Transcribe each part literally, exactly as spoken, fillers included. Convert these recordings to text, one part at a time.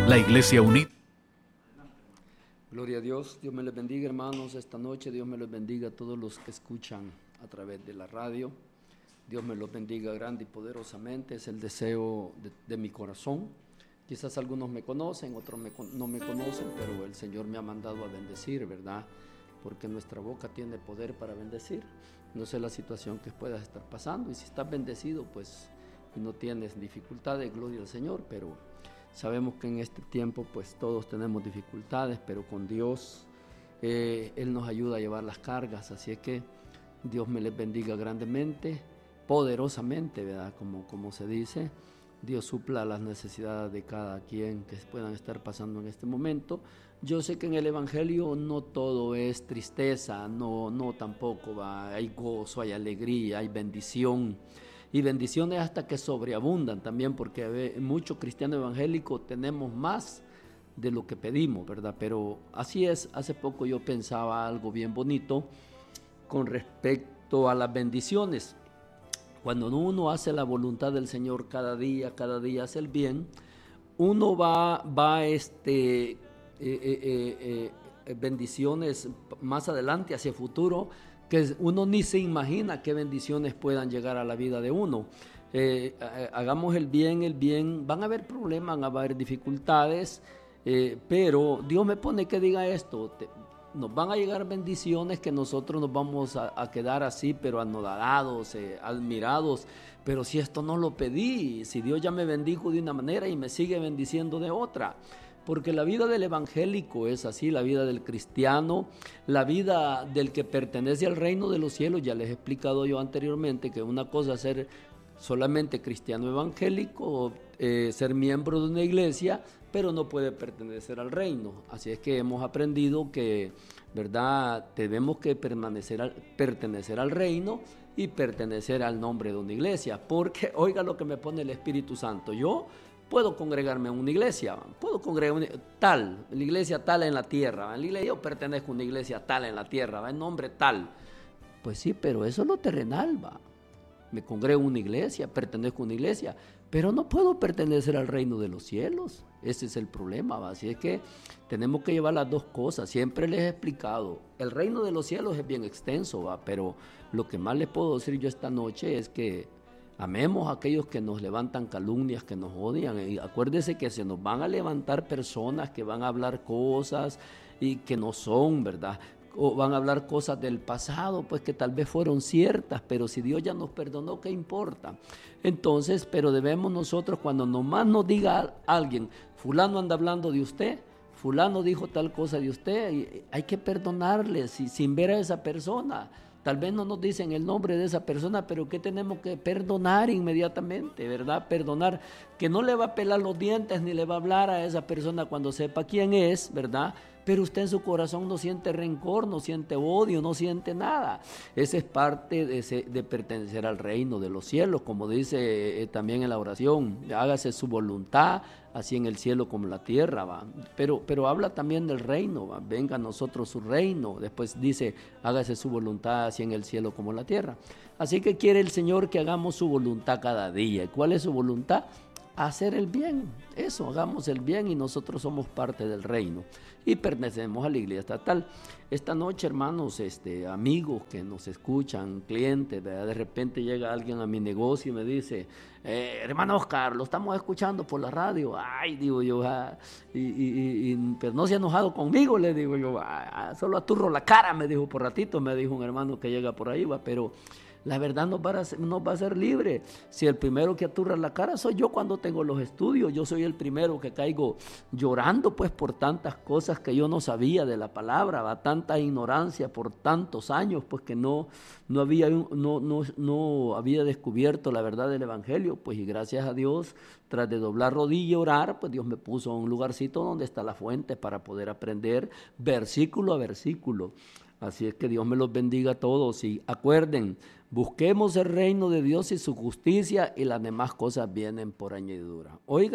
La Iglesia Unida. Gloria a Dios, Dios me les bendiga, hermanos, esta noche. Dios me los bendiga a todos los que escuchan a través de la radio. Dios me los bendiga grande y poderosamente, es el deseo de, de mi corazón. Quizás algunos me conocen, otros me, no me conocen, pero el Señor me ha mandado a bendecir, ¿verdad? Porque nuestra boca tiene poder para bendecir. No sé la situación que puedas estar pasando, y si estás bendecido, pues, y no tienes dificultades, gloria al Señor, pero sabemos que en este tiempo, pues, todos tenemos dificultades, pero con Dios, eh, Él nos ayuda a llevar las cargas, así es que Dios me les bendiga grandemente, poderosamente, ¿verdad? Como, como se dice, Dios supla las necesidades de cada quien que puedan estar pasando en este momento. Yo sé que en el Evangelio no todo es tristeza, no, no tampoco va, hay gozo, hay alegría, hay bendición, y bendiciones hasta que sobreabundan también, porque muchos cristianos evangélicos tenemos más de lo que pedimos, ¿verdad? Pero así es. Hace poco yo pensaba algo bien bonito con respecto a las bendiciones. Cuando uno hace la voluntad del Señor cada día, cada día hace el bien, uno va, va este, eh, eh, eh, eh, bendiciones más adelante, hacia el futuro, que uno ni se imagina qué bendiciones puedan llegar a la vida de uno. Eh, hagamos el bien, el bien, van a haber problemas, van a haber dificultades, eh, pero Dios me pone que diga esto, te, nos van a llegar bendiciones que nosotros nos vamos a, a quedar así, pero anodadados, eh, admirados, pero si esto no lo pedí, si Dios ya me bendijo de una manera y me sigue bendiciendo de otra, porque la vida del evangélico es así, la vida del cristiano, la vida del que pertenece al reino de los cielos. Ya les he explicado yo anteriormente que una cosa es ser solamente cristiano evangélico, eh, ser miembro de una iglesia, pero no puede pertenecer al reino. Así es que hemos aprendido que, ¿verdad?, debemos que permanecer al, pertenecer al reino y pertenecer al nombre de una iglesia, porque oiga lo que me pone el Espíritu Santo. Yo puedo congregarme en una iglesia, puedo congregarme tal, la iglesia tal en la tierra, en la iglesia, yo pertenezco a una iglesia tal en la tierra, en nombre tal. Pues sí, pero eso es lo terrenal, va. Me congrego en una iglesia, pertenezco a una iglesia, pero no puedo pertenecer al reino de los cielos. Ese es el problema, ¿va? Así es que tenemos que llevar las dos cosas. Siempre les he explicado, el reino de los cielos es bien extenso, ¿va? Pero lo que más les puedo decir yo esta noche es que amemos a aquellos que nos levantan calumnias, que nos odian. Y acuérdese que se nos van a levantar personas que van a hablar cosas y que no son, ¿verdad? O van a hablar cosas del pasado, pues que tal vez fueron ciertas, pero si Dios ya nos perdonó, ¿qué importa? Entonces, pero debemos nosotros, cuando nomás nos diga alguien, fulano anda hablando de usted, fulano dijo tal cosa de usted, hay que perdonarle si, sin ver a esa persona. Tal vez no nos dicen el nombre de esa persona, pero que tenemos que perdonar inmediatamente, ¿verdad? Perdonar, que no le va a pelar los dientes ni le va a hablar a esa persona cuando sepa quién es, ¿verdad? Pero usted en su corazón no siente rencor, no siente odio, no siente nada. Esa es parte de, ese, de pertenecer al reino de los cielos, como dice eh, también en la oración, hágase su voluntad, así en el cielo como en la tierra, va. Pero, pero habla también del reino, va. Venga a nosotros su reino. Después dice, hágase su voluntad, así en el cielo como en la tierra. Así que quiere el Señor que hagamos su voluntad cada día. ¿Y cuál es su voluntad? Hacer el bien, eso, hagamos el bien, y nosotros somos parte del reino y pertenecemos a la iglesia estatal. Esta noche, hermanos, este, amigos que nos escuchan, clientes, ¿verdad? De repente llega alguien a mi negocio y me dice, eh, hermano Oscar, lo estamos escuchando por la radio. Ay, digo yo, ah, y, y, y, pero no se ha enojado conmigo, le digo yo, ah, solo aturro la cara, me dijo por ratito, me dijo un hermano que llega por ahí, va, pero la verdad nos va, a, nos va a hacer libre. Si el primero que aturra la cara soy yo cuando tengo los estudios, yo soy el primero que caigo llorando pues por tantas cosas que yo no sabía de la palabra, ¿va? Tanta ignorancia por tantos años, pues que no, no, había, no, no, no había descubierto la verdad del evangelio, pues, y gracias a Dios, tras de doblar rodilla y orar, pues Dios me puso en un lugarcito donde está la fuente para poder aprender versículo a versículo. Así es que Dios me los bendiga a todos, y acuerden, busquemos el reino de Dios y su justicia, y las demás cosas vienen por añadidura. Oiga,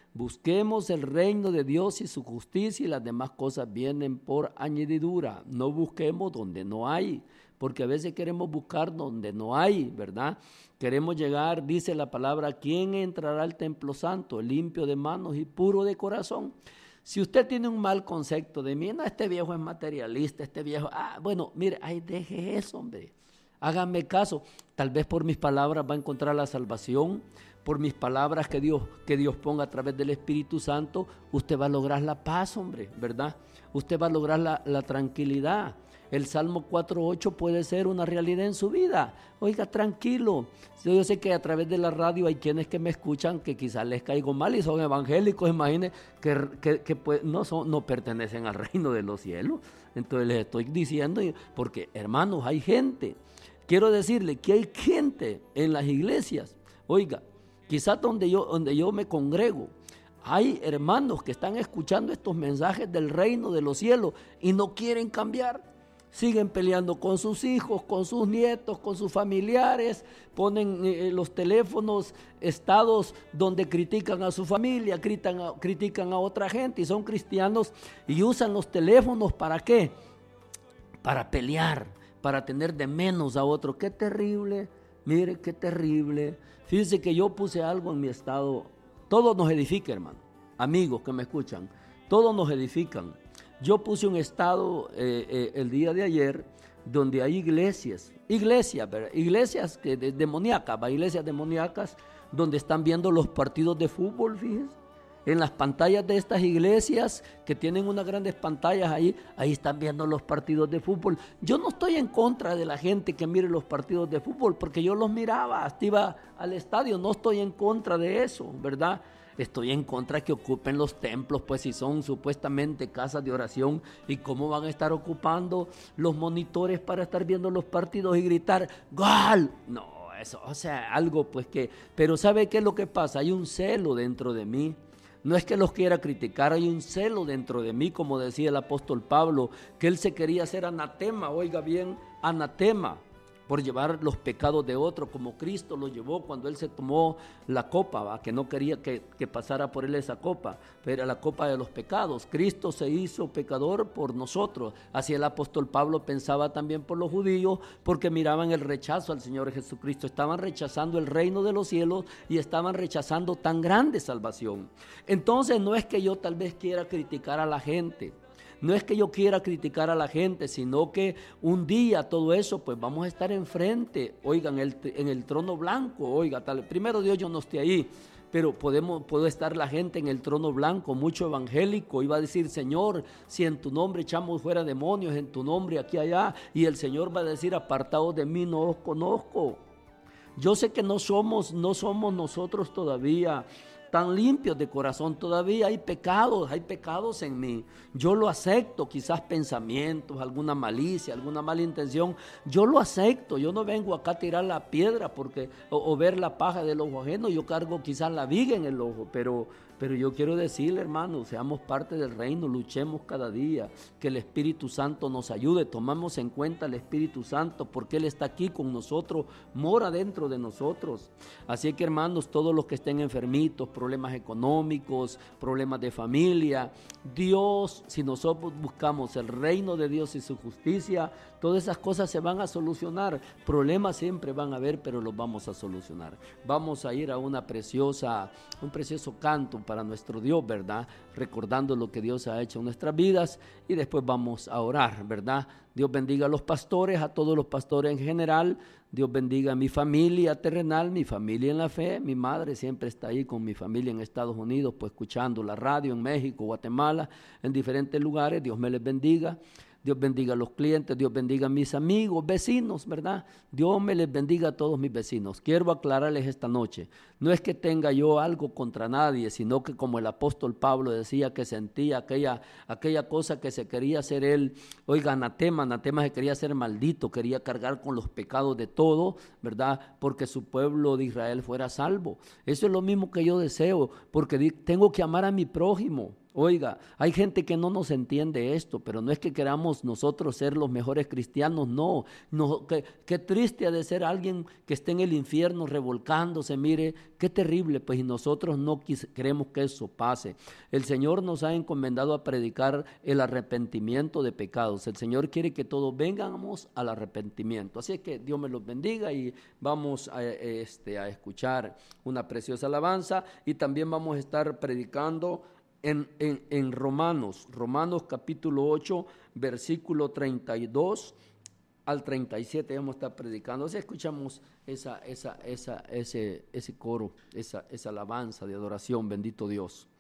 Busquemos el reino de Dios y su justicia y las demás cosas vienen por añadidura. No busquemos donde no hay, porque a veces queremos buscar donde no hay, ¿verdad? Queremos llegar, dice la palabra, ¿quién entrará al templo santo? Limpio de manos y puro de corazón. Si usted tiene un mal concepto de mí, no, este viejo es materialista, este viejo, ah, bueno, mire, ay, deje eso, hombre. Háganme caso, tal vez por mis palabras va a encontrar la salvación, por mis palabras que Dios, que Dios ponga a través del Espíritu Santo, usted va a lograr la paz, hombre, ¿verdad? Usted va a lograr la, la tranquilidad. El Salmo cuatro ocho puede ser una realidad en su vida. Oiga, tranquilo. Yo sé que a través de la radio hay quienes que me escuchan que quizás les caigo mal y son evangélicos, imagínense, que, que, que pues, no, son, no pertenecen al reino de los cielos. Entonces les estoy diciendo, porque hermanos, hay gente. Quiero decirle que hay gente en las iglesias, oiga, quizás donde yo, donde yo me congrego, hay hermanos que están escuchando estos mensajes del reino de los cielos y no quieren cambiar. Siguen peleando con sus hijos, con sus nietos, con sus familiares, ponen eh, los teléfonos estados donde critican a su familia, critican a, critican a otra gente y son cristianos y usan los teléfonos ¿para qué? Para pelear, para tener de menos a otro. Qué terrible, mire qué terrible. Fíjense que yo puse algo en mi estado, todo nos edifica, hermano, amigos que me escuchan, todos nos edifican. Yo puse un estado eh, eh, el día de ayer donde hay iglesias, iglesias, ¿verdad? iglesias que de, demoníacas, ¿va? iglesias demoníacas donde están viendo los partidos de fútbol, fíjense. En las pantallas de estas iglesias que tienen unas grandes pantallas ahí, ahí están viendo los partidos de fútbol. Yo no estoy en contra de la gente que mire los partidos de fútbol, porque yo los miraba, hasta iba al estadio, no estoy en contra de eso, ¿verdad? Estoy en contra que ocupen los templos, pues si son supuestamente casas de oración, ¿y cómo van a estar ocupando los monitores para estar viendo los partidos y gritar ¡gol! No, eso, o sea, algo pues que, pero ¿sabe qué es lo que pasa? Hay un celo dentro de mí. No es que los quiera criticar, hay un celo dentro de mí, como decía el apóstol Pablo, que él se quería hacer anatema, oiga bien, anatema, por llevar los pecados de otro, como Cristo lo llevó cuando él se tomó la copa, ¿va? Que no quería que, que pasara por él esa copa, pero era la copa de los pecados. Cristo se hizo pecador por nosotros. Así el apóstol Pablo pensaba también por los judíos, porque miraban el rechazo al Señor Jesucristo, estaban rechazando el reino de los cielos y estaban rechazando tan grande salvación. Entonces no es que yo tal vez quiera criticar a la gente, no es que yo quiera criticar a la gente, sino que un día todo eso, pues vamos a estar enfrente, oigan, en el, en el trono blanco, oiga, tal, primero Dios yo no esté ahí, pero podemos, puede estar la gente en el trono blanco, mucho evangélico, y va a decir, Señor, si en tu nombre echamos fuera demonios, en tu nombre aquí allá, y el Señor va a decir, apartados de mí, no os conozco. Yo sé que no somos, no somos nosotros todavía tan limpios de corazón, todavía hay pecados, hay pecados en mí, yo lo acepto, quizás pensamientos, alguna malicia, alguna mala intención, yo lo acepto, yo no vengo acá a tirar la piedra porque, o, o ver la paja del ojo ajeno, yo cargo quizás la viga en el ojo, pero, pero yo quiero decirle, hermano, seamos parte del reino, luchemos cada día, que el Espíritu Santo nos ayude, tomamos en cuenta al Espíritu Santo, porque Él está aquí con nosotros, mora dentro de nosotros, así que hermanos, todos los que estén enfermitos, problemas económicos, problemas de familia, Dios, si nosotros buscamos el reino de Dios y su justicia, todas esas cosas se van a solucionar. Problemas siempre van a haber, pero los vamos a solucionar. Vamos a ir a una preciosa, un precioso canto para nuestro Dios, ¿verdad? Recordando lo que Dios ha hecho en nuestras vidas y después vamos a orar, ¿verdad? Dios bendiga a los pastores, a todos los pastores en general. Dios bendiga a mi familia terrenal, mi familia en la fe. Mi madre siempre está ahí con mi familia en Estados Unidos, pues escuchando la radio en México, Guatemala, en diferentes lugares. Dios me les bendiga. Dios bendiga a los clientes, Dios bendiga a mis amigos, vecinos, ¿verdad? Dios me les bendiga a todos mis vecinos. Quiero aclararles esta noche, no es que tenga yo algo contra nadie, sino que como el apóstol Pablo decía que sentía aquella, aquella cosa que se quería hacer él, oiga, anatema, anatema se quería ser maldito, quería cargar con los pecados de todo, ¿verdad? Porque su pueblo de Israel fuera salvo. Eso es lo mismo que yo deseo, porque tengo que amar a mi prójimo. Oiga, hay gente que no nos entiende esto, pero no es que queramos nosotros ser los mejores cristianos, no. no qué, qué triste ha de ser alguien que esté en el infierno revolcándose, mire, qué terrible, pues y nosotros no quis, queremos que eso pase. El Señor nos ha encomendado a predicar el arrepentimiento de pecados. El Señor quiere que todos vengamos al arrepentimiento. Así es que Dios me los bendiga y vamos a, este, a escuchar una preciosa alabanza y también vamos a estar predicando En, en, en Romanos, Romanos capítulo ocho, versículo treinta y dos al treinta y siete, vamos a estar predicando. Así escuchamos esa, esa, esa, ese, ese coro, esa, esa alabanza de adoración, bendito Dios.